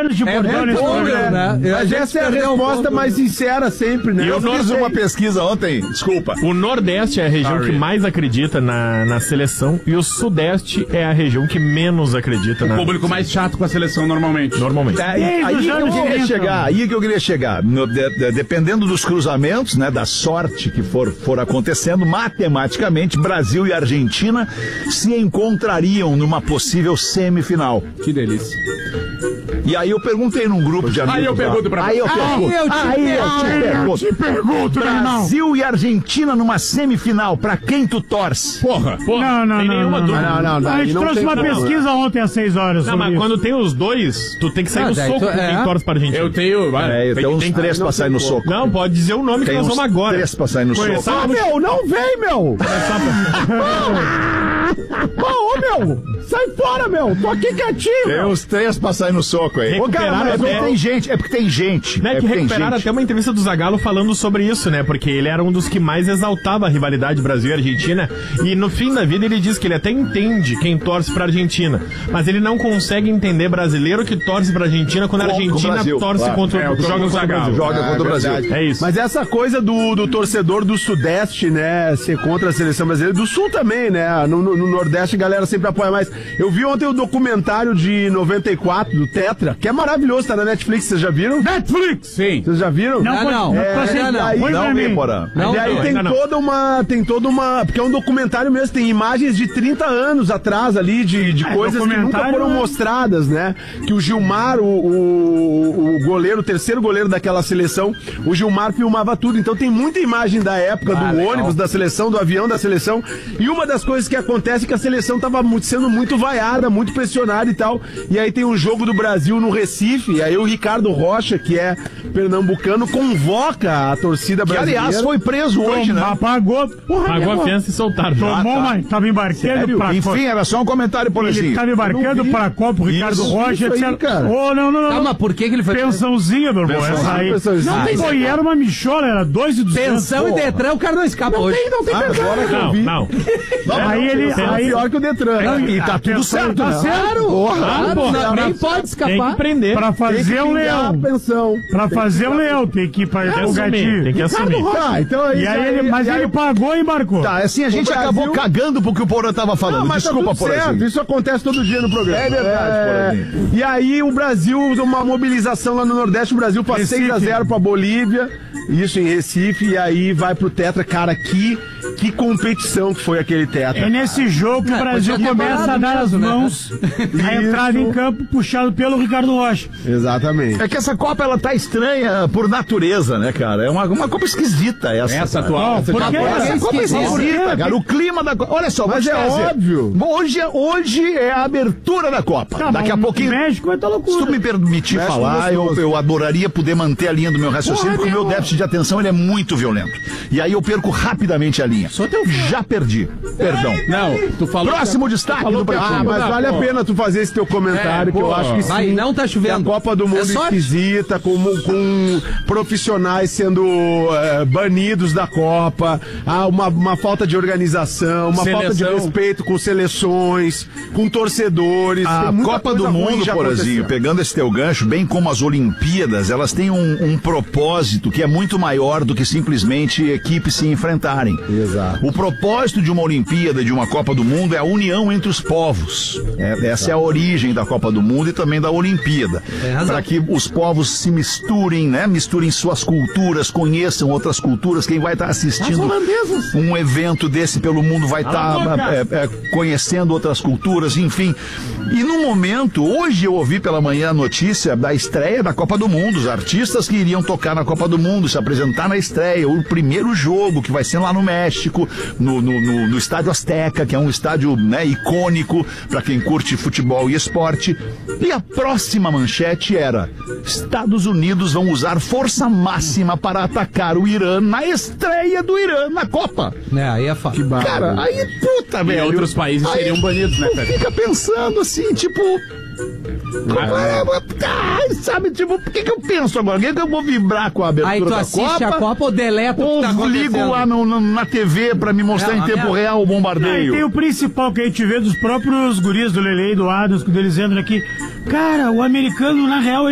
anos de bordão nesse programa. Mas essa é a resposta mais sincera sempre, né? Eu fiz uma pesquisa ontem, desculpa. O Nordeste é a região que mais acredita na seleção e o Sudeste é a região que menos acredita na... O público mais chato com a seleção normalmente. Aí que eu queria chegar. Dependendo dos cruzamentos, né, da sorte que for acontecendo, matematicamente, Brasil e Argentina se encontrariam numa possível semifinal. Que delícia. E aí eu perguntei num grupo de amigos. Aí eu pergunto pra você. Aí eu te pergunto. Brasil e Argentina numa semifinal, pra quem tu torce? Porra. Não. A gente trouxe uma pesquisa ontem às 6 horas. Não, mas quando tem os dois, tu tem que sair no soco com quem torce pra Argentina. Eu tenho... Tem uns 3 pra sair no soco. Não, pode dizer o nome que nós vamos agora. 3 pra sair no soco. Não vem, meu! Meu! Sai fora, meu! Tô aqui quietinho! Tem uns 3 pra sair no soco aí. Tem gente. É porque tem gente. Né, que recuperaram até uma entrevista do Zagallo falando sobre isso, né? Porque ele era um dos que mais exaltava a rivalidade Brasil e Argentina. E no fim da vida ele diz que ele até entende quem torce pra Argentina. Mas ele não consegue entender brasileiro que torce pra Argentina quando a Argentina torce contra o joga o Zagallo. Joga contra o Brasil. É isso. Mas essa coisa do torcedor do Sudeste, né? Ser contra a seleção brasileira, do Sul também, né? No Nordeste a galera sempre apoia mais. Eu vi ontem o documentário de 94 do Tetra, que é maravilhoso, tá na Netflix, vocês já viram? Netflix! Sim. Vocês já viram? Não. E aí tem toda uma... Porque é um documentário mesmo, tem imagens de 30 anos atrás ali, de coisas que nunca foram mostradas, né? Que o Gilmar, o goleiro, o terceiro goleiro daquela seleção, o Gilmar filmava tudo. Então tem muita imagem da época, do ônibus da seleção, do avião da seleção. E uma das coisas que acontece é que a seleção tava sendo muito vaiada, muito pressionada e tal. E aí tem um jogo do Brasil no Recife, e aí o Ricardo Rocha, que é pernambucano, convoca a torcida brasileira. Que, aliás, foi preso hoje, né? Pagou a fiança e soltaram. Tava embarcando pra... Enfim, era só um comentário por assim. Ele tava embarcando pra Copa, o Ricardo Rocha, etc. Não. Calma, por que ele foi... Pensãozinha, meu irmão, essa aí. Não tem... Foi, era uma michola, era 2.200. Pensão e Detran, o cara não escapa hoje. Não tem verdade. Não. Aí ele... pior que o Detran. E tá tudo certo, tá né? certo. Nem pode escapar. Tem que prender. Pra fazer o leão. Pra fazer o leão, tem que ir para o gatinho. Tem que assumir. Mas ele pagou e embarcou. Tá, assim a gente acabou cagando porque o Porã tava falando. Desculpa, Porãzinho. Isso acontece todo dia no programa. É verdade, Porãzinho. E aí o Brasil, uma mobilização lá no Nordeste, o Brasil faz 6-0 pra Bolívia, isso em Recife, e aí vai pro Tetra. Cara, que competição que foi aquele Tetra. É nesse jogo que o Brasil começa a dar as mãos, a entrada em campo puxado pelo Ricardo Rocha. Exatamente. É que essa Copa, ela tá estranha por natureza, né, cara? É uma Copa esquisita essa atual. Por quê? Essa Copa é esquisita, cara. O clima da Copa... Olha só, mas óbvio. Hoje é a abertura da Copa. Tá, daqui a pouquinho... México é loucura. Se tu me permitir falar, eu adoraria poder manter a linha do meu raciocínio, porque o meu déficit de atenção ele é muito violento. E aí eu perco rapidamente a linha. Já perdi. Perdão. Não, tu falou... Próximo destaque do Pretinho. Mas vale a pena tu fazer esse teu comentário, que eu acho que sim. Não tá chovendo. A Copa do Mundo esquisita, com profissionais sendo banidos da Copa, uma falta de organização, uma falta de respeito com seleções, com torcedores. A Copa do Mundo, Porazinho, pegando esse teu gancho, bem como as Olimpíadas, elas têm um propósito que é muito maior do que simplesmente equipes se enfrentarem. Exato. O propósito de uma Olimpíada, de uma Copa do Mundo, é a união entre os povos. Essa é a origem da Copa do Mundo e também da Olimpíada. Para que os povos se misturem, né? Misturem suas culturas, conheçam outras culturas. Quem vai estar assistindo um evento desse pelo mundo vai estar conhecendo outras culturas, enfim. E no momento, hoje eu ouvi pela manhã a notícia da estreia da Copa do Mundo, os artistas que iriam tocar na Copa do Mundo, se apresentar na estreia, o primeiro jogo que vai ser lá no México, no Estádio Azteca, que é um estádio, né, icônico para quem curte futebol e esporte. E a próxima manchete era: Estados Unidos vão usar força máxima para atacar o Irã na estreia do Irã na Copa. Aí é fácil. Cara, aí puta, velho. E outros países seriam banidos, né, cara? Fica pensando assim, tipo... sabe, tipo, por que eu penso agora? Por que eu vou vibrar com a abertura aí tu da assiste Copa? A Copa ou deleta o que tá acontecendo? Ligo lá na TV pra me mostrar em tempo real o bombardeio. Tem o principal que a gente vê dos próprios guris do Lele e do Adams, quando eles entram aqui. Cara, o americano, na real,